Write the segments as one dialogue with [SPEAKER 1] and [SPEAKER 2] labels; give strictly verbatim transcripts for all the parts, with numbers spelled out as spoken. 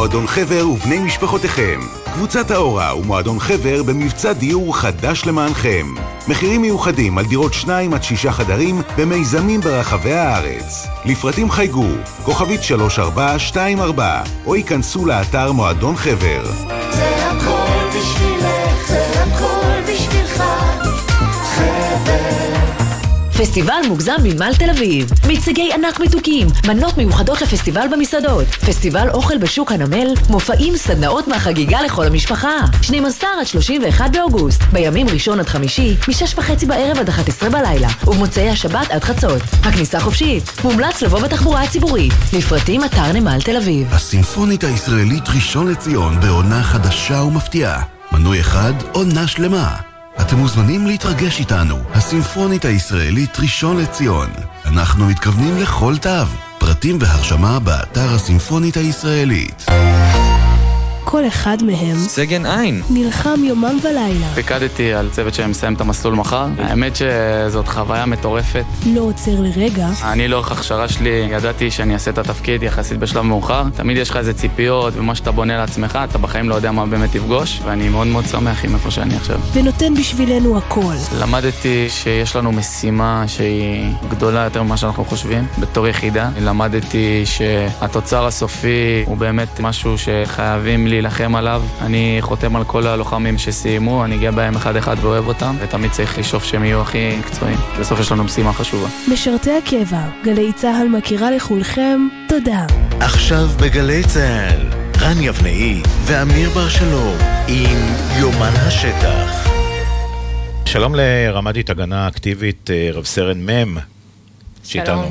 [SPEAKER 1] מועדון חבר ובני משפחותיכם. קבוצת האורה ומועדון חבר במבצע דיור חדש למענכם. מחירים מיוחדים על דירות שניים עד שישה חדרים במיזמים ברחבי הארץ. לפרטים חייגו, כוכבית שלוש ארבע שתיים ארבע, או ייכנסו לאתר מועדון חבר.
[SPEAKER 2] זה הכל בשבילך, זה הכל בשבילך, חבר.
[SPEAKER 3] פסטיבל מוגזם ממל תל אביב. מיצגי ענק מתוקים, מנות מיוחדות לפסטיבל במסעדות, פסטיבל אוכל בשוק הנמל, מופעים, סדנאות מהחגיגה לכל המשפחה. שנים עשר עד שלושים ואחד באוגוסט, בימים ראשון עד חמישי, משש וחצי בערב עד אחת עשרה בלילה, ובמוצאי השבת עד חצות. הכניסה חופשית. מומלץ לבוא בתחבורה הציבורית. לפרטים אתר נמל תל אביב.
[SPEAKER 4] הסימפונית הישראלית ראשון לציון בעונה חדשה ומפתיעה. מנוי אחד, עונה שלמה. אתם מוזמנים להתרגש איתנו, הסימפונית הישראלית ראשון לציון. אנחנו מתכוונים לכל תו. פרטים והרשמה באתר הסימפונית הישראלית.
[SPEAKER 5] כל אחד מהם
[SPEAKER 6] סגן עין
[SPEAKER 5] נלחם יומם ולילה.
[SPEAKER 6] פיקדתי על צוות שמסיים את המסלול מחר. האמת שזאת חוויה מטורפת.
[SPEAKER 5] לא עוצר לרגע.
[SPEAKER 6] אני לאורך הכשרה שלי ידעתי שאני אעשה את התפקיד יחסית בשלב מאוחר. תמיד יש לך איזה ציפיות ומה שאתה בונה לעצמך, אתה בחיים לא יודע מה באמת תפגוש, ואני מאוד מאוד שמח עם איפה שאני עכשיו.
[SPEAKER 5] ונותן בשבילנו הכל.
[SPEAKER 6] למדתי שיש לנו משימה שהיא גדולה יותר ממה שאנחנו חושבים בתור יחידה. למדתי שהתוצר הסופי הוא באמת משהו שחייבים להילחם עליו. אני חותם על כל הלוחמים שסיימו, אני גאה בהם אחד אחד ואוהב אותם, ותמיד צריך לשאוף שהם יהיו הכי מקצועיים. בסוף יש לנו משימה חשובה.
[SPEAKER 5] משרתי הקבע, גלי צהל מכירה לכולכם, תודה.
[SPEAKER 7] עכשיו בגלי צהל, רן יבנאי ואמיר בר שלום עם יומן השטח.
[SPEAKER 8] שלום לרמ"דית הגנה אקטיבית רב סרן מם שאיתנו.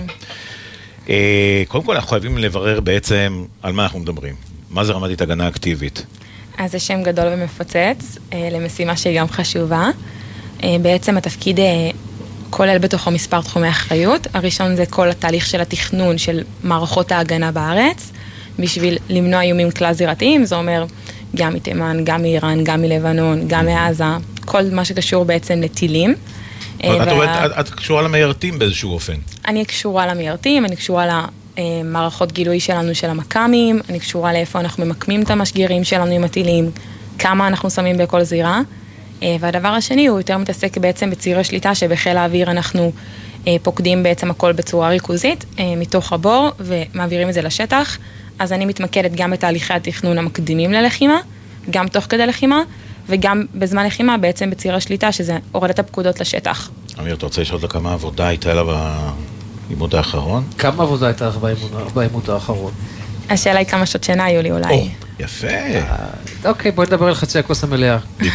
[SPEAKER 8] קודם כל אנחנו חייבים לברר בעצם על מה אנחנו מדברים. מה זה רמ"דית הגנה אקטיבית?
[SPEAKER 9] אז זה שם גדול ומפוצץ, למשימה שהיא גם חשובה. בעצם התפקיד כולל בתוכו מספר תחומי אחריות. הראשון זה כל התהליך של התכנון של מערכות ההגנה בארץ, בשביל למנוע איומים כלל זירתיים, זה אומר גם מתימן, גם מאיראן, גם מלבנון, גם מעזה, כל מה שקשור בעצם לטילים.
[SPEAKER 8] את אומרת, את קשורה למיירטים באיזשהו אופן?
[SPEAKER 9] אני קשורה למיירטים, אני קשורה ל... מערכות גילוי שלנו של המקמים, אני קשורה לאיפה אנחנו ממקמים את המשגרים שלנו עם הטילים, כמה אנחנו שמים בכל זירה, והדבר השני הוא יותר מתעסק בעצם בצירי שליטה שבחיל האוויר אנחנו פוקדים בעצם הכל בצורה ריכוזית, מתוך הבור ומעבירים את זה לשטח, אז אני מתמקדת גם בתהליכי התכנון המקדימים ללחימה, גם תוך כדי לחימה, וגם בזמן לחימה בעצם בצירי שליטה שזה הורדת הפקודות לשטח.
[SPEAKER 8] אמיר, אתה רוצה לשאול כמה עבודה הייתה לה ב... בעימות האחרון?
[SPEAKER 10] כמה עבודה הייתה לך בעימות האחרון?
[SPEAKER 9] השאלה היא כמה שעות שינה היו לי אולי.
[SPEAKER 8] יפה.
[SPEAKER 10] אוקיי, בואי נדבר על חצי הכוס המלאה.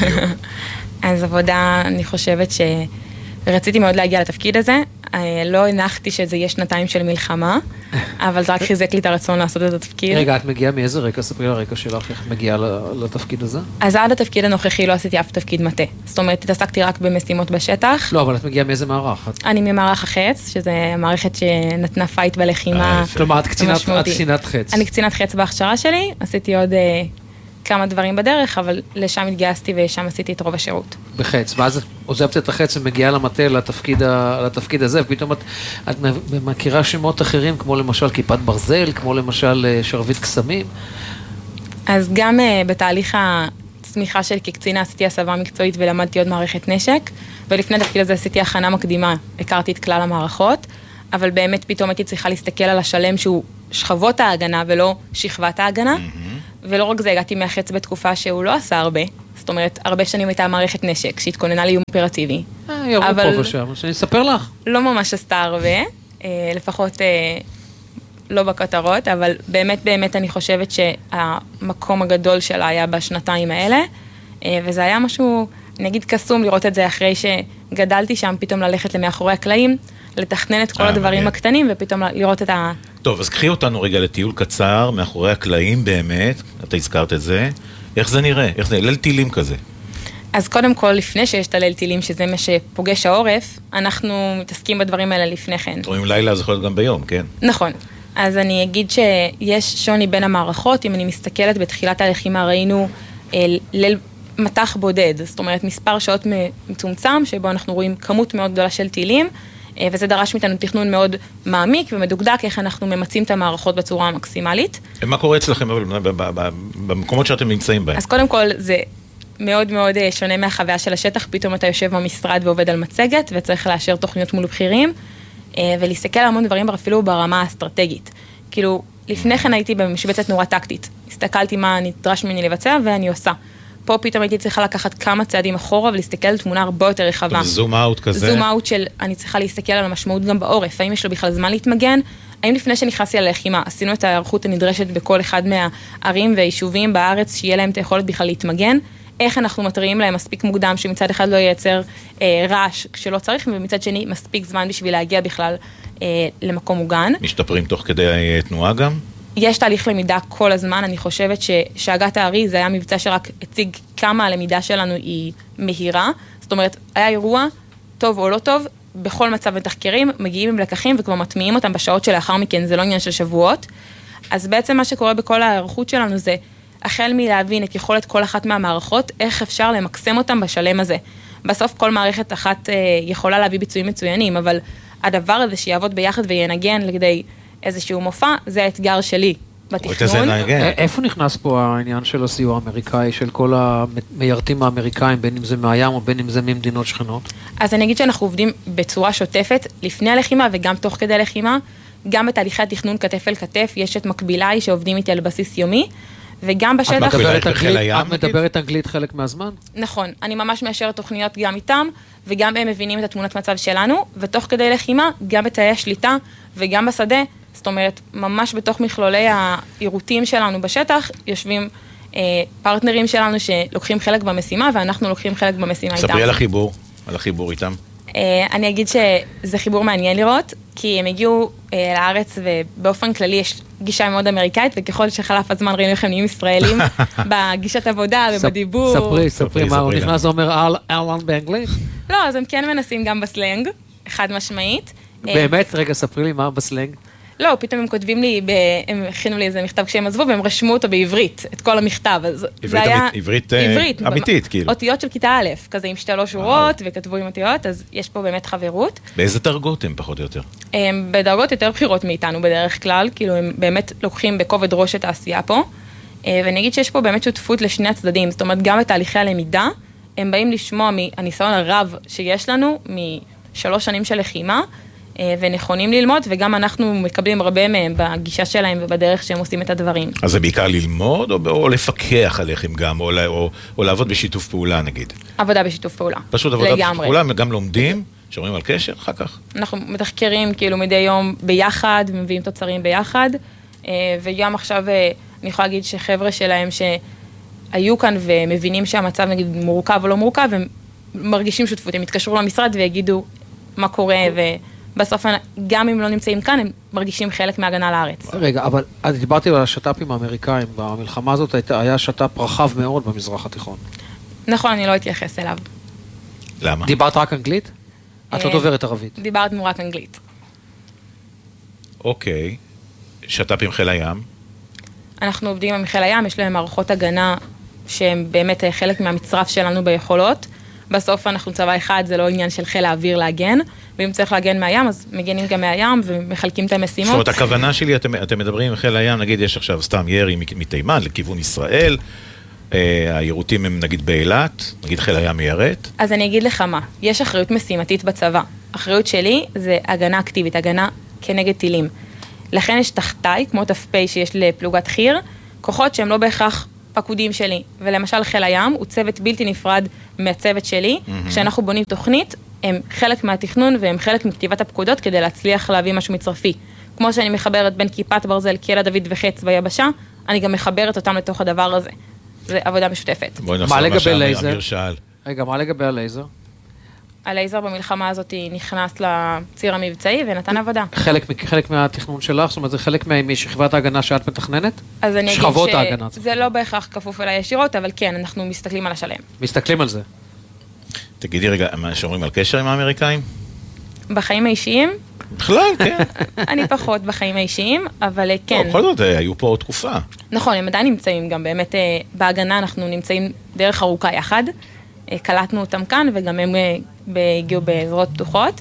[SPEAKER 9] אז עבודה, אני חושבת שרציתי מאוד להגיע לתפקיד הזה. לא הנחתי שזה יהיה שנתיים של מלחמה, אבל זה רק חיזק לי את הרצון לעשות את התפקיד.
[SPEAKER 10] רגע, את מגיעה מאיזה רקע? ספרי לרקע שלך, איך את מגיעה לתפקיד הזה?
[SPEAKER 9] אז עד התפקיד הנוכחי לא עשיתי אף תפקיד מטה. זאת אומרת, התעסקתי רק במשימות בשטח.
[SPEAKER 10] לא, אבל את מגיעה מאיזה מערך?
[SPEAKER 9] אני ממערך החץ, שזה מערכת שנתנה פייט בלחימה.
[SPEAKER 10] כלומר, את קצינת חץ.
[SPEAKER 9] אני קצינת חץ בהכשרה שלי, עשיתי עוד כמה דברים בדרך, אבל לשם התגייסתי ושם עשיתי את רוב השירות.
[SPEAKER 10] בחץ, ואז את עוזבת את החץ ומגיעה למטה לתפקיד, לתפקיד הזה, ופתאום את, את מכירה שמות אחרים, כמו למשל כיפת ברזל, כמו למשל שרביט קסמים.
[SPEAKER 9] אז גם uh, בתהליך הצמיחה שלי כקצינה עשיתי הסבה מקצועית ולמדתי עוד מערכת נשק, ולפני תפקיד הזה עשיתי הכנה מקדימה, הכרתי את כלל המערכות, אבל באמת פתאום הייתי צריכה להסתכל על השלם שהוא שכבות ההגנה ולא שכבת ההגנה, mm-hmm. ולא רק זה, הגעתי מהחץ בתקופה שהוא לא עשה הרבה, זאת אומרת, הרבה שנים הייתה מערכת נשק שהתכוננה לאיום אופרטיבי.
[SPEAKER 10] אה, ירו פה ושם, שאני אספר לך.
[SPEAKER 9] לא ממש עשתה הרבה, אה, לפחות אה, לא בכותרות, אבל באמת באמת אני חושבת שהמקום הגדול שלה היה בשנתיים האלה, אה, וזה היה משהו, אני אגיד קסום לראות את זה אחרי שגדלתי שם, פתאום ללכת למאחורי הקלעים, לתכנן את כל אה, הדברים מגיע. הקטנים, ופתאום לראות את ה...
[SPEAKER 8] טוב, אז קחי אותנו רגע לטיול קצר, מאחורי הקלעים באמת, אתה הזכרת את זה, איך זה נראה? איך זה? ליל טילים כזה.
[SPEAKER 9] אז קודם כל, לפני שיש את הליל טילים, שזה מה שפוגש העורף, אנחנו מתעסקים בדברים האלה לפני כן.
[SPEAKER 8] אומרים לילה, זה יכול להיות גם ביום, כן?
[SPEAKER 9] נכון. אז אני אגיד שיש שוני בין המערכות, אם אני מסתכלת בתחילת הלחימה, ראינו אה, ליל מתח בודד, זאת אומרת, מספר שעות מצומצם, שבו אנחנו רואים כמות מאוד גדולה של טילים, וזה דרש מאיתנו תכנון מאוד מעמיק ומדוקדק, איך אנחנו ממצים את המערכות בצורה המקסימלית.
[SPEAKER 8] מה קורה אצלכם במקומות שאתם נמצאים בהם?
[SPEAKER 9] אז קודם כל זה מאוד מאוד שונה מהחוויה של השטח, פתאום אתה יושב במשרד ועובד על מצגת, וצריך לאשר תוכניות מול בכירים, ולהסתכל על המון דברים אפילו ברמה האסטרטגית. כאילו, לפני כן הייתי במשבצת נורא טקטית, הסתכלתי מה נדרש ממני לבצע ואני עושה. פה פתאום הייתי צריכה לקחת כמה צעדים אחורה ולהסתכל על תמונה הרבה יותר רחבה.
[SPEAKER 8] זום אאוט כזה?
[SPEAKER 9] זום אאוט של, אני צריכה להסתכל על המשמעות גם בעורף, האם יש לו בכלל זמן להתמגן, האם לפני שנכנסתי על הלחימה, עשינו את הערכות הנדרשת בכל אחד מהערים והיישובים בארץ, שיהיה להם את היכולת בכלל להתמגן, איך אנחנו מטריעים להם מספיק מוקדם, שמצד אחד לא ייצר אה, רעש כשלא צריך, ומצד שני מספיק זמן בשביל להגיע בכלל אה, למקום מוגן.
[SPEAKER 8] משתפרים תוך כדי תנועה גם?
[SPEAKER 9] יש תהליך למידה כל הזמן, אני חושבת ששאגת הארי זה היה מבצע שרק הציג כמה הלמידה שלנו היא מהירה, זאת אומרת, היה אירוע טוב או לא טוב, בכל מצב מתחקרים, מגיעים עם לקחים וכבר מטמיעים אותם בשעות שלאחר מכן, זה לא עניין של שבועות, אז בעצם מה שקורה בכל הערכות שלנו זה, החל מלהבין את יכולת כל אחת מהמערכות, איך אפשר למקסם אותם בשלם הזה. בסוף כל מערכת אחת יכולה להביא ביצועים מצוינים, אבל הדבר הזה שיעבוד ביחד וינגן לכדי איזשהו מופע, זה האתגר שלי בתכנון.
[SPEAKER 10] איפה נכנס פה העניין של הסיוע האמריקאי, של כל המיירתים האמריקאים, בין אם זה מהים או בין אם זה ממדינות שכנות?
[SPEAKER 9] אז אני אגיד שאנחנו עובדים בצורה שוטפת, לפני הלחימה וגם תוך כדי הלחימה, גם בתהליכי התכנון כתף אל כתף, יש את מקביליי שעובדים איתי על בסיס יומי, וגם בשטח...
[SPEAKER 10] את מדברת אנגלית חלק מהזמן?
[SPEAKER 9] נכון, אני ממש מאשרת תוכניות גם איתם, וגם הם מבינים את התמונת מצב שלנו, ותוך כדי לחימה, גם בתאי השליטה וגם בשדה, זאת אומרת, ממש בתוך מכלולי העירותים שלנו בשטח, יושבים אה, פרטנרים שלנו שלוקחים חלק במשימה, ואנחנו לוקחים חלק במשימה איתם.
[SPEAKER 8] ספרי על החיבור, על החיבור איתם.
[SPEAKER 9] אה, אני אגיד שזה חיבור מעניין לראות, כי הם הגיעו אה, לארץ, ובאופן כללי יש גישה מאוד אמריקאית, וככל שחלף הזמן ראינו איך הם נהיים ישראלים, בגישת עבודה ובדיבור.
[SPEAKER 10] ספרי, ספרי, מה הוא נכנס ואומר אהלן באנגלית?
[SPEAKER 9] לא, אז הם כן מנסים גם בסלנג, חד משמעית.
[SPEAKER 10] באמת, רגע, ספרי לי מה בסלנג.
[SPEAKER 9] לא, פתאום הם כותבים לי, הם הכינו לי איזה מכתב כשהם עזבו, והם רשמו אותו בעברית, את כל המכתב.
[SPEAKER 8] עברית אמיתית, כאילו.
[SPEAKER 9] אותיות של כיתה א', כזה עם שתי לא שורות, וכתבו עם אותיות, אז יש פה באמת חברות.
[SPEAKER 8] באיזה דרגות הם פחות או יותר?
[SPEAKER 9] הם בדרגות יותר בחירות מאיתנו בדרך כלל, כאילו הם באמת לוקחים בכובד ראש את העשייה פה, ואני אגיד שיש פה באמת שותפות לשני הצדדים, זאת אומרת, גם בתהליכי הלמידה, הם באים לשמוע מהניסיון הרב שיש לנו, משלוש שנים של לחימה, ונכונים ללמוד, וגם אנחנו מקבלים הרבה מהם בגישה שלהם ובדרך שהם עושים את הדברים.
[SPEAKER 8] אז זה בעיקר ללמוד או, או לפקח עליכם גם, או, או, או לעבוד בשיתוף פעולה נגיד?
[SPEAKER 9] עבודה בשיתוף פעולה.
[SPEAKER 8] פשוט עבודה לגמרי. בשיתוף פעולה, גם לומדים, שומרים על קשר אחר כך? אנחנו
[SPEAKER 9] מתחקרים כאילו מדי יום ביחד, ומביאים תוצרים ביחד, וגם עכשיו אני יכולה להגיד שחבר'ה שלהם שהיו כאן ומבינים שהמצב נגיד מורכב או לא מורכב, הם מרגישים שותפות, הם יתקשרו למשרד ויגידו מה קורה ו... בסוף, גם אם לא נמצאים כאן, הם מרגישים חלק מהגנה לארץ.
[SPEAKER 10] רגע, אבל דיברתי על השטאפים האמריקאים, במלחמה הזאת היה שטאפ רחב מאוד במזרח התיכון.
[SPEAKER 9] נכון, אני לא אתייחס אליו.
[SPEAKER 8] למה?
[SPEAKER 10] דיברת רק אנגלית? את לא דוברת ערבית.
[SPEAKER 9] דיברתנו רק אנגלית.
[SPEAKER 8] אוקיי. שטאפים חיל הים?
[SPEAKER 9] אנחנו עובדים עם חיל הים, יש להם מערכות הגנה שהן באמת חלק מהמצרף שלנו ביכולות. בסוף אנחנו צבא אחד, זה לא עניין של חיל האוויר להגן, ואם צריך להגן מהים, אז מגנים גם מהים ומחלקים את המשימות.
[SPEAKER 8] זאת אומרת, הכוונה שלי, אתם, אתם מדברים עם חיל הים, נגיד יש עכשיו סתם ירי מתימן לכיוון ישראל, אה, היירוטים הם נגיד באילת, נגיד חיל הים מיירט.
[SPEAKER 9] אז אני אגיד לך מה, יש אחריות משימתית בצבא. אחריות שלי זה הגנה אקטיבית, הגנה כנגד טילים. לכן יש תחתיי, כמו ת"פ שיש לפלוגת חי"ר, כוחות שהם לא בהכרח פקודים שלי. ולמשל חיל הים הוא צוות בלתי נפרד מהצוות שלי, mm-hmm. כשאנחנו בונים תוכנית, הם חלק מהתכנון והם חלק מכתיבת הפקודות כדי להצליח להביא משהו מצרפי. כמו שאני מחברת בין כיפת ברזל, קלע דוד וחץ ביבשה, אני גם מחברת אותם לתוך הדבר הזה. זה עבודה משותפת.
[SPEAKER 10] מה לגבי לייזר? רגע, מה לגבי הלייזר?
[SPEAKER 9] הלייזר במלחמה הזאת נכנס לציר המבצעי ונתן עבודה.
[SPEAKER 10] חלק, חלק מהתכנון שלך, זאת אומרת, זה חלק משכבת ההגנה שאת מתכננת?
[SPEAKER 9] אז אני
[SPEAKER 10] שכבות
[SPEAKER 9] אגיד
[SPEAKER 10] ההגנה.
[SPEAKER 9] שזה לא בהכרח כפוף אליי ישירות, אבל כן, אנחנו מסתכלים על השלם.
[SPEAKER 10] מסתכלים על זה.
[SPEAKER 8] תגידי רגע, מה שומרים על קשר עם האמריקאים?
[SPEAKER 9] בחיים האישיים?
[SPEAKER 8] בכלל, כן.
[SPEAKER 9] אני פחות בחיים האישיים, אבל כן.
[SPEAKER 8] לא, בכל זאת, היו פה עוד תקופה.
[SPEAKER 9] נכון, הם עדיין נמצאים גם, באמת בהגנה אנחנו נמצאים דרך ארוכה יחד. קלטנו אותם כאן, וגם הם הגיעו בעזרות פתוחות.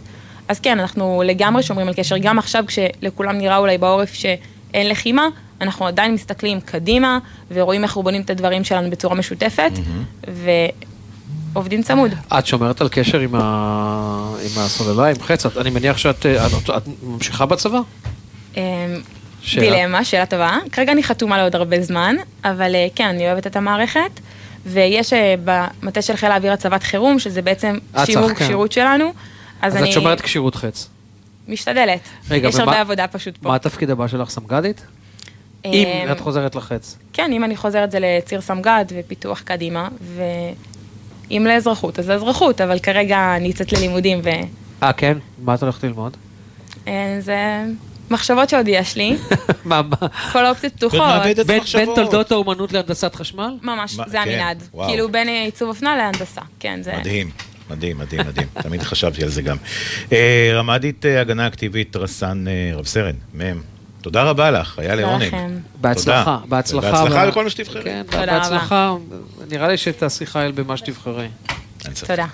[SPEAKER 9] אז כן, אנחנו לגמרי שומרים על קשר, גם עכשיו כשלכולם נראה אולי בעורף שאין לחימה, אנחנו עדיין מסתכלים קדימה, ורואים איך אנחנו בונים את הדברים שלנו בצורה משותפת, ועובדים צמוד.
[SPEAKER 10] את שומרת על קשר עם, ה... עם הסוללה, עם חץ? אני מניח שאת את, את ממשיכה בצבא?
[SPEAKER 9] דילמה, שאלה טובה. כרגע אני חתומה לעוד הרבה זמן, אבל כן, אני אוהבת את המערכת, ויש במטה של חיל האוויר הצבת חירום, שזה בעצם שימור כשירות שלנו.
[SPEAKER 10] אז את שומרת כשירות חץ?
[SPEAKER 9] משתדלת. יש הרבה עבודה פשוט פה.
[SPEAKER 10] מה התפקיד הבא שלך, סמג"דית? אם את חוזרת לחץ.
[SPEAKER 9] כן, אם אני חוזרת זה לציר סמג"ד ופיתוח קדימה, ואם לאזרחות, אז לאזרחות, אבל כרגע אני יצאת ללימודים ו...
[SPEAKER 10] אה, כן? מה את הולכת ללמוד?
[SPEAKER 9] זה מחשבות שעוד יש לי.
[SPEAKER 10] מה, מה?
[SPEAKER 9] כל האופציות פתוחות.
[SPEAKER 10] בין תולדות האומנות להנדסת חשמל?
[SPEAKER 9] ממש, זה המנעד. כאילו בין עיצוב אופנה להנדסה. כן, זה...
[SPEAKER 8] מדהים. מדהים, מדהים, מדהים. תמיד חשבתי על זה גם. רמ"דית הגנה אקטיבית רס"ן רב סרן, מ' תודה רבה לך, היה לעונג.
[SPEAKER 10] בהצלחה, בהצלחה.
[SPEAKER 8] בהצלחה בכל מה שתבחרי.
[SPEAKER 10] כן, בהצלחה. נראה לי שתעשי חייל במה שתבחרי.
[SPEAKER 9] תודה.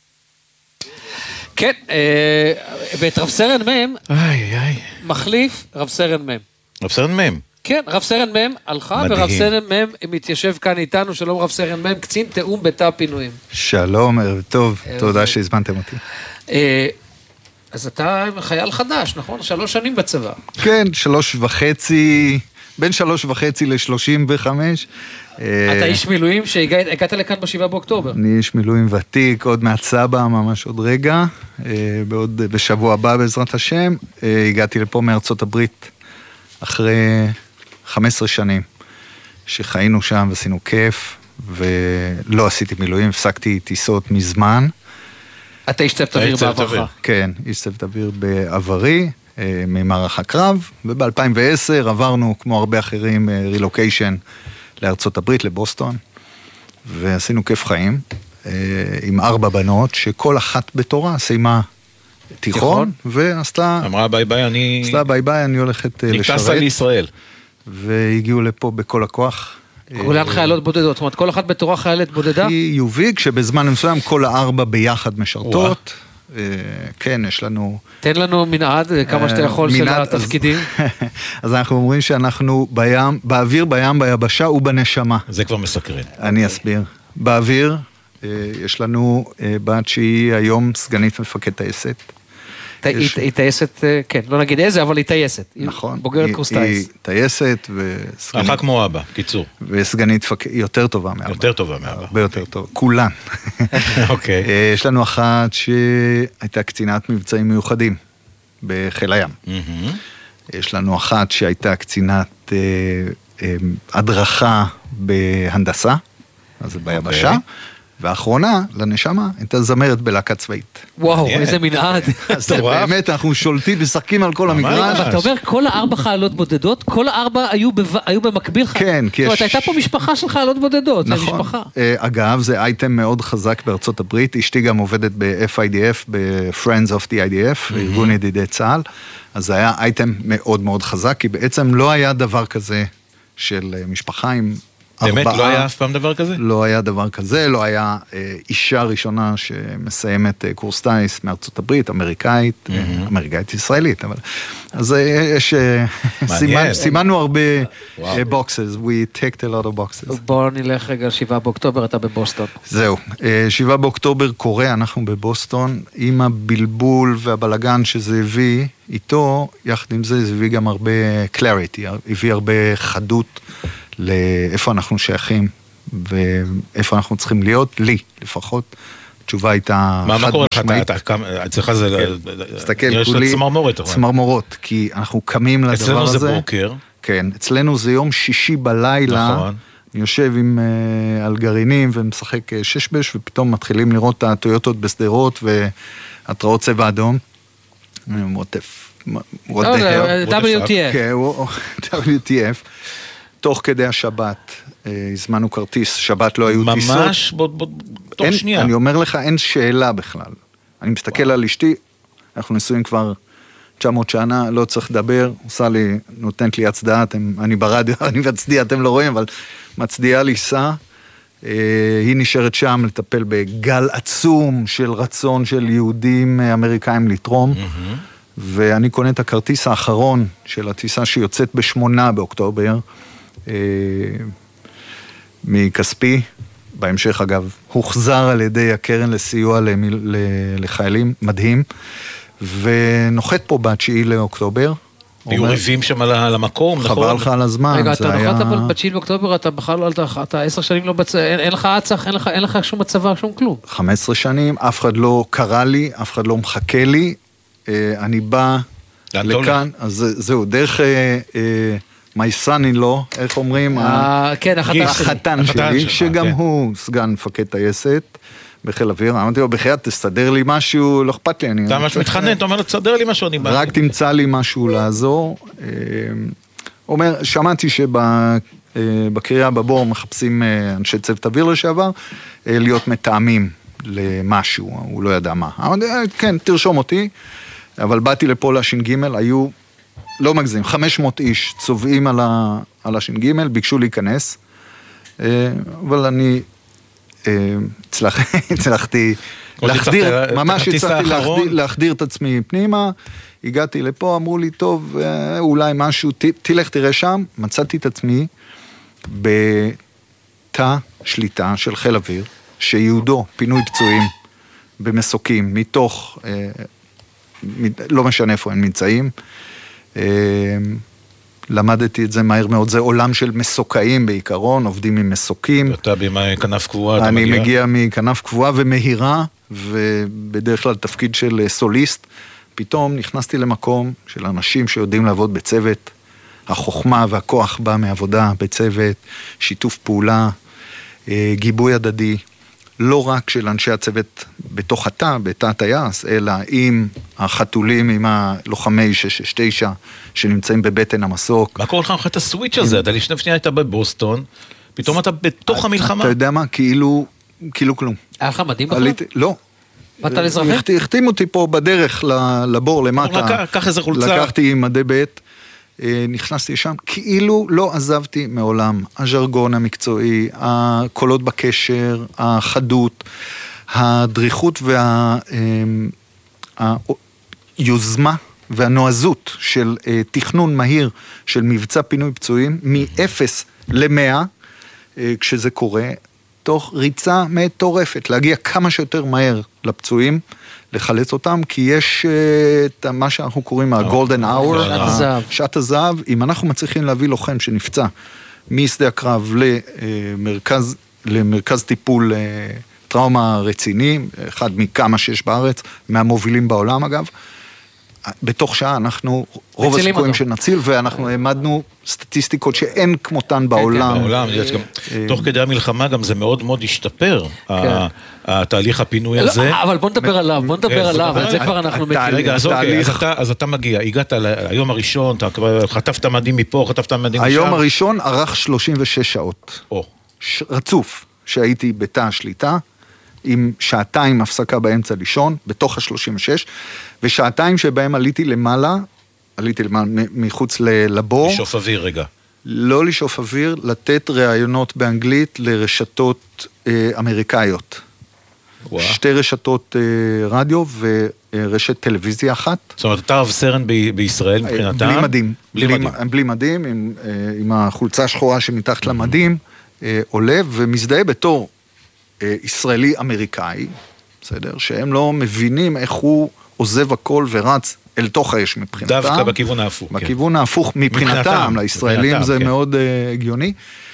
[SPEAKER 10] כן, ואת רב סרן מ' מחליף רב סרן מ'.
[SPEAKER 8] רב סרן מ'.
[SPEAKER 10] כן, רב סרן מ' הלכה, ורב סרן מ' מתיישב כאן איתנו, שלום רב סרן מ', קצין תאום בתא פינויים.
[SPEAKER 11] שלום, ערב טוב, תודה שהזמנתם אותי.
[SPEAKER 10] אז אתה חייל חדש, נכון? שלוש שנים בצבא.
[SPEAKER 11] כן, שלוש וחצי, בין שלוש וחצי לשלושים וחמש.
[SPEAKER 10] אתה איש מילואים שהגעת לכאן בשבעה באוקטובר.
[SPEAKER 11] אני איש מילואים ותיק, עוד מעט סבא, ממש עוד רגע, בעוד בשבוע הבא בעזרת השם. הגעתי לפה מארצות הברית אחרי חמש עשרה שנים, שחיינו שם ועשינו כיף, ולא עשיתי מילואים, הפסקתי טיסות מזמן.
[SPEAKER 10] אתה איש צוות אוויר בעברך.
[SPEAKER 11] כן, איש צוות אוויר בעברי, ממערך הקרב, וב-אלפיים ועשר עברנו, כמו הרבה אחרים, רילוקיישן לארצות הברית, לבוסטון, ועשינו כיף חיים, עם ארבע בנות, שכל אחת בתורה סיימה תיכון, ועשתה...
[SPEAKER 8] אמרה ביי ביי, אני...
[SPEAKER 11] עשתה ביי ביי, אני הולכת לשרת.
[SPEAKER 8] נקטסה לישראל.
[SPEAKER 11] והגיעו לפה בכל הכוח.
[SPEAKER 10] כולן חיילות בודדות, זאת אומרת, כל אחת בתורה חיילת בודדה?
[SPEAKER 11] היא יוביק, כשבזמן מסוים כל הארבע ביחד משרתות. כן, יש לנו...
[SPEAKER 10] תן לנו מנעד, כמה שאתה יכול של התפקידים.
[SPEAKER 11] אז אנחנו אומרים שאנחנו בים, באוויר, בים, ביבשה ובנשמה.
[SPEAKER 8] זה כבר מסקרן.
[SPEAKER 11] אני אסביר. באוויר, יש לנו בת שהיא היום סגנית מפקד טייסת.
[SPEAKER 10] היא טייסת, כן, לא נגיד איזה, אבל היא טייסת.
[SPEAKER 11] נכון.
[SPEAKER 10] בוגרת קורס טייס.
[SPEAKER 11] היא טייסת וסגנית...
[SPEAKER 8] אחר כמו אבא, קיצור.
[SPEAKER 11] וסגנית יותר טובה מאבא.
[SPEAKER 8] יותר טובה מאבא.
[SPEAKER 11] הרבה יותר טובה. כולן.
[SPEAKER 8] אוקיי.
[SPEAKER 11] יש לנו אחת שהייתה קצינת מבצעים מיוחדים בחיל הים. יש לנו אחת שהייתה קצינת הדרכה בהנדסה, אז זה ביבשה. והאחרונה, לנשמה, הייתה זמרת בלהקה צבאית.
[SPEAKER 10] וואו, איזה מנעד.
[SPEAKER 11] אז באמת, אנחנו שולטים, משחקים על כל המגרש.
[SPEAKER 10] אתה אומר, כל הארבע חיילות בודדות, כל הארבע היו במקביל.
[SPEAKER 11] כן, כי יש...
[SPEAKER 10] זאת אומרת, הייתה פה משפחה של חיילות בודדות, זה משפחה.
[SPEAKER 11] אגב, זה אייטם מאוד חזק בארצות הברית, אשתי גם עובדת ב-אף איי די אף, ב-Friends of the איי די אף, ארגון ידידי צה"ל, אז זה היה אייטם מאוד מאוד חזק, כי בעצם לא היה דבר כזה של משפחה עם...
[SPEAKER 8] באמת לא היה אף פעם דבר כזה?
[SPEAKER 11] לא היה דבר כזה, לא היה אישה ראשונה שמסיימת קורס טייס מארצות הברית, אמריקאית, אמריקאית ישראלית, אבל אז יש, סימנו הרבה בוקסס, we ticked a lot of boxes.
[SPEAKER 10] בואו נלך רגע, שבעה באוקטובר, אתה בבוסטון.
[SPEAKER 11] זהו, שבעה באוקטובר קורה, אנחנו בבוסטון, עם הבלבול והבלגן שזה הביא איתו, יחד עם זה, זה הביא גם הרבה clarity, הביא הרבה חדות, לאיפה אנחנו שייכים, ואיפה אנחנו צריכים להיות, לי לפחות. התשובה הייתה חד משמעית.
[SPEAKER 8] מה קורה לך? אצלך זה...
[SPEAKER 11] תסתכל, כולי...
[SPEAKER 8] צמרמורת.
[SPEAKER 11] צמרמורות, כי אנחנו קמים לדבר הזה.
[SPEAKER 8] אצלנו זה בוקר.
[SPEAKER 11] כן, אצלנו זה יום שישי בלילה. נכון. אני יושב עם, uh, על גרעינים ומשחק uh, ששבש, ופתאום מתחילים לראות את הטויוטות בסדרות, והתראות צבע אדום.
[SPEAKER 10] דאבליו טי אף.
[SPEAKER 11] דאבליו טי אף. תוך כדי השבת, הזמנו כרטיס, שבת לא היו טיסות.
[SPEAKER 8] ממש, תוך שנייה.
[SPEAKER 11] אני אומר לך, אין שאלה בכלל. אני מסתכל על אשתי, אנחנו נשואים כבר תשע מאות שנה, לא צריך לדבר, עושה לי, נותנת לי הצדעה, אני ברדיו, אני מצדיע, אתם לא רואים, אבל מצדיעה לי סע, היא נשארת שם לטפל בגל עצום של רצון של יהודים אמריקאים לתרום, ואני קונה את הכרטיס האחרון של הטיסה שיוצאת בשמונה באוקטובר, מכספי, בהמשך אגב, הוחזר על ידי הקרן לסיוע לחיילים, מדהים, ונוחת פה בתשיעי לאוקטובר.
[SPEAKER 8] היו ריבים שם על המקום, נכון?
[SPEAKER 11] חבל לך על הזמן.
[SPEAKER 10] רגע, אתה נוחת אבל בתשיעי באוקטובר, אתה בכלל, אתה עשר שנים לא בצבא, אין לך עצח, אין לך שום מצבא, שום כלום.
[SPEAKER 11] חמש עשרה שנים, אף אחד לא קרא לי, אף אחד לא מחכה לי, אני בא לכאן, אז זהו, דרך my son-in-law, איך אומרים?
[SPEAKER 10] כן,
[SPEAKER 11] החתן שלי, שגם הוא סגן מפקד טייסת, בחיל אוויר, אמרתי לו, בחיית, תסתדר לי משהו, לא אכפת לי.
[SPEAKER 8] אתה ממש מתחנן, אתה אומר לו, תסתדר לי משהו, אני בא.
[SPEAKER 11] רק תמצא לי משהו לעזור. אומר, שמעתי שבקריאה בבור מחפשים אנשי צוות אוויר לשעבר, להיות מתאמים למשהו, הוא לא ידע מה. אמרתי, כן, תרשום אותי, אבל באתי לפה לש"ג, היו, לא מגזים, חמש מאות איש צובעים על הש"ג, ביקשו להיכנס, אבל אני... הצלחתי להחדיר, ממש הצלחתי להחדיר את עצמי פנימה, הגעתי לפה, אמרו לי, טוב, אולי משהו, תלך תראה שם, מצאתי את עצמי בתא שליטה של חיל אוויר, שיהודו פינוי פצועים במסוקים, מתוך, לא משנה איפה הם נמצאים, למדתי את זה מהר מאוד, זה עולם של מסוקאים בעיקרון, עובדים עם מסוקים.
[SPEAKER 8] אתה בכנף קבועה,
[SPEAKER 11] אני מגיע מכנף קבועה ומהירה, ובדרך כלל תפקיד של סוליסט. פתאום נכנסתי למקום של אנשים שיודעים לעבוד בצוות, החוכמה והכוח בא מעבודה בצוות, שיתוף פעולה, גיבוי הדדי, לא רק של אנשי הצוות בתוך התא, בתא הטייס, אלא עם החתולים, עם הלוחמי שש שש תשע שנמצאים בבטן המסוק.
[SPEAKER 8] מה קורה לך את הסוויץ' הזה? אתה לפני פנייה הייתה בבוסטון, פתאום אתה בתוך המלחמה.
[SPEAKER 11] אתה יודע מה? כאילו, כאילו כלום.
[SPEAKER 10] היה לך מדהים בכלל?
[SPEAKER 11] לא.
[SPEAKER 10] באת לאזרחי?
[SPEAKER 11] החתימו אותי פה בדרך לבור למטה.
[SPEAKER 8] לקח איזה חולצה.
[SPEAKER 11] לקחתי עם מדי בית. נכנסתי שם, כאילו לא עזבתי מעולם, הז'רגון המקצועי, הקולות בקשר, החדות, הדריכות והיוזמה והנועזות של תכנון מהיר של מבצע פינוי פצועים, מ-אפס ל-מאה, כשזה קורה, תוך ריצה מטורפת, להגיע כמה שיותר מהר לפצועים, לחלץ אותם, כי יש את מה שאנחנו קוראים ה-golden hour, שעת הזהב. אם אנחנו מצליחים להביא לוחם שנפצע משדה הקרב למרכז, למרכז טיפול טראומה רציני, אחד מכמה שיש בארץ, מהמובילים בעולם אגב, בתוך שעה אנחנו, רוב הסיכויים שנציל, ואנחנו העמדנו סטטיסטיקות שאין כמותן בעולם.
[SPEAKER 8] בעולם, תוך כדי המלחמה גם זה מאוד מאוד השתפר, התהליך הפינוי הזה.
[SPEAKER 10] אבל בוא נדבר עליו, בוא נדבר עליו, על זה כבר אנחנו מכירים.
[SPEAKER 8] רגע, אז אתה מגיע, הגעת היום הראשון, חטפת מדים מפה, חטפת מדים משם.
[SPEAKER 11] היום הראשון ערך שלושים ושש שעות. רצוף, שהייתי בתא השליטה, עם שעתיים הפסקה באמצע לישון, בתוך ה-שלושים ושש, ושעתיים שבהם עליתי למעלה, עליתי למעלה מחוץ לבור.
[SPEAKER 8] לשאוף אוויר רגע.
[SPEAKER 11] לא לשאוף אוויר, לתת ראיונות באנגלית לרשתות אה, אמריקאיות. ווא. שתי רשתות אה, רדיו ורשת טלוויזיה אחת.
[SPEAKER 8] זאת אומרת, אתה רב סרן ב- בישראל מבחינתם?
[SPEAKER 11] בלי מדים.
[SPEAKER 8] בלי, בלי מדים.
[SPEAKER 11] בלי מדים, עם, אה, עם החולצה השחורה שמתחת mm-hmm. למדים, אה, עולה ומזדהה בתור ישראלי אמריקאי, בסדר? שהם לא מבינים איך הוא עוזב הכל ורץ אל תוך האש מבחינתם.
[SPEAKER 8] דווקא בכיוון ההפוך.
[SPEAKER 11] בכיוון ההפוך מבחינתם, לישראלים זה מאוד הגיוני.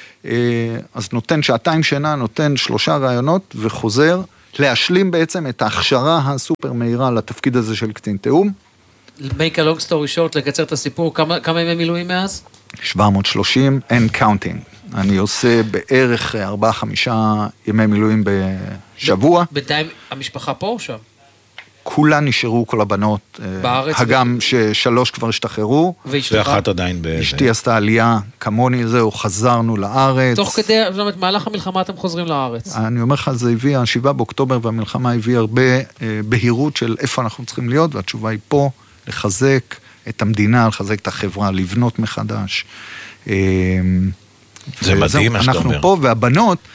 [SPEAKER 11] אז נותן שעתיים שינה, נותן שלושה רעיונות וחוזר להשלים בעצם את ההכשרה הסופר מהירה לתפקיד הזה של קצין תאום.
[SPEAKER 10] make a long story short, לקצר את הסיפור, כמה, כמה ימי מילואים מאז?
[SPEAKER 11] שבע מאות ושלושים and counting. אני עושה בערך ארבעה חמישה ימי מילואים בשבוע.
[SPEAKER 10] בינתיים המשפחה פה או שם?
[SPEAKER 11] כולן נשארו, כל הבנות.
[SPEAKER 10] בארץ?
[SPEAKER 11] הגם ששלוש כבר השתחררו.
[SPEAKER 8] ואחת עדיין.
[SPEAKER 11] אשתי עשתה עלייה כמוני, זהו, חזרנו לארץ.
[SPEAKER 10] תוך כדי, זאת אומרת, מהלך המלחמה אתם חוזרים לארץ.
[SPEAKER 11] אני אומר לך, זה הביא, השבעה באוקטובר והמלחמה הביא הרבה בהירות של איפה אנחנו צריכים להיות, והתשובה היא פה, לחזק את המדינה, לחזק את החברה, לבנות מחדש.
[SPEAKER 8] זה מדהים מה שאתה אומר.
[SPEAKER 11] אנחנו פה, והבנות,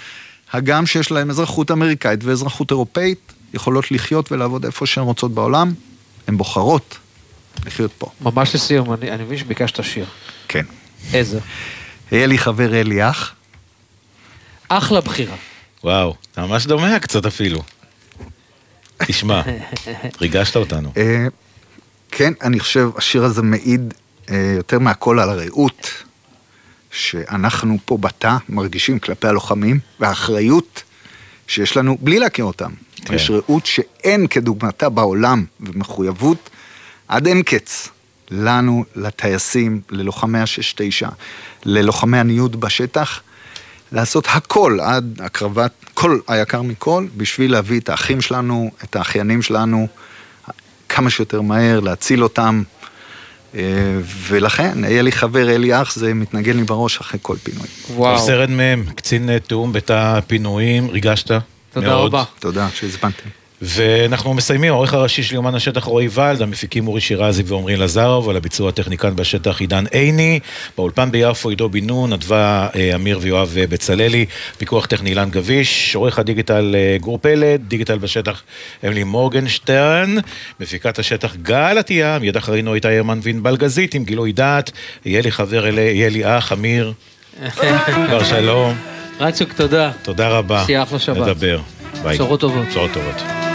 [SPEAKER 11] הגם שיש להם אזרחות אמריקאית ואזרחות אירופאית, יכולות לחיות ולעבוד איפה שהן רוצות בעולם, הן בוחרות לחיות פה.
[SPEAKER 10] ממש לסיום, אני, אני מבין שביקשת שיר.
[SPEAKER 11] כן.
[SPEAKER 10] איזה?
[SPEAKER 11] היה לי חבר, היה לי אח.
[SPEAKER 10] אחלה בחירה.
[SPEAKER 8] וואו, ממש דומה קצת אפילו. תשמע, ריגשת אותנו.
[SPEAKER 11] כן, אני חושב, השיר הזה מעיד יותר מהכל על הרעות, שאנחנו פה בתא מרגישים כלפי הלוחמים, והאחריות שיש לנו בלי להכיר אותם. כן. יש רעות שאין כדוגמתה בעולם, ומחויבות עד אין קץ. לנו, לטייסים, ללוחמי השש תשע, ללוחמי הניוד בשטח, לעשות הכל עד הקרבת, כל היקר מכל, בשביל להביא את האחים שלנו, את האחיינים שלנו, כמה שיותר מהר, להציל אותם, ולכן, היה לי חבר, היה לי אח, זה מתנגן לי בראש אחרי כל פינוי.
[SPEAKER 8] וואו. סרן מהם, קצין תאום בתא פינויים, ריגשת?
[SPEAKER 10] תודה
[SPEAKER 8] מאוד.
[SPEAKER 10] רבה.
[SPEAKER 11] תודה שהזמנתם.
[SPEAKER 8] ואנחנו מסיימים, העורך הראשי של יומן השטח רועי ולד, המפיקים אורי שירזי ועומרי לזרוב, על הביצוע הטכניקן בשטח עידן עיני, באולפן ביפו עידו בן נון, נדבה אמיר ויואב בצללי, פיקוח טכני אילן גביש, עורך הדיגיטל גור פלד, דיגיטל בשטח אמילי מורגנשטרן, מפיקת השטח גל עטיה, מיד אחרינו הייתה ירמן וינבל גזית עם גילוי דעת, יהיה לי חבר, יהיה לי אח, אמיר, כבר שלום.
[SPEAKER 10] רצוק, תודה.
[SPEAKER 8] תודה רבה.
[SPEAKER 10] שיהיה אחלה שבת.
[SPEAKER 8] נדבר. ביי.
[SPEAKER 10] בשורות טובות.
[SPEAKER 8] בשורות טובות.